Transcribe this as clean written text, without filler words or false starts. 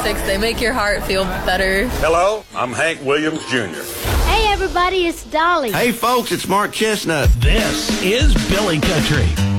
classics. They make your heart feel better. Hello, I'm Hank Williams Jr. Hey, everybody, it's Dolly. Hey, folks, it's Mark Chestnut. This is Billy Country.